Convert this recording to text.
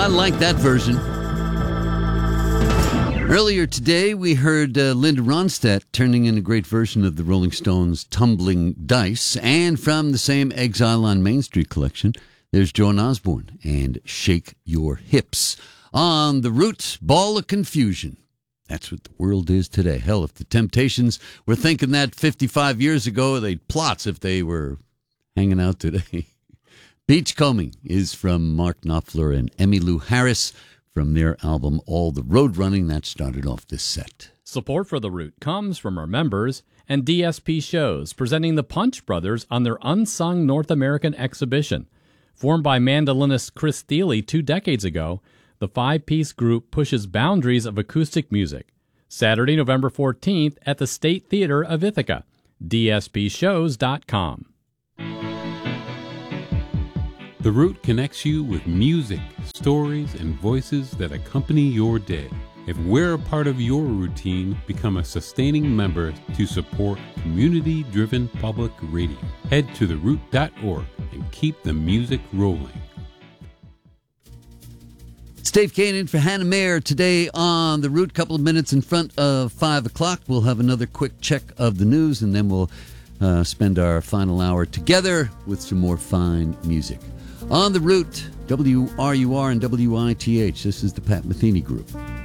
I like that version. Earlier today, we heard Linda Ronstadt turning in a great version of the Rolling Stones' Tumbling Dice. And from the same Exile on Main Street collection, there's Joan Osborne and Shake Your Hips. On the Root, Ball of Confusion. That's what the world is today. Hell, if the Temptations were thinking that 55 years ago, they'd plots if they were hanging out today. Beachcombing is from Mark Knopfler and Emmylou Harris, from their album All the Road Running that started off this set. Support for The Root comes from our members and DSP Shows, presenting the Punch Brothers on their Unsung North American exhibition. Formed by mandolinist Chris Steele 2 decades ago, the 5-piece group pushes boundaries of acoustic music. Saturday, November 14th at the State Theater of Ithaca. DSPshows.com. The Root connects you with music, stories, and voices that accompany your day. If we're a part of your routine, become a sustaining member to support community-driven public radio. Head to theroot.org and keep the music rolling. It's Dave Kane in for Hannah Mayer today on The Root. Couple of minutes in front of 5 o'clock. We'll have another quick check of the news, and then we'll spend our final hour together with some more fine music. On The Root, WRUR and WITH, this is the Pat Metheny Group.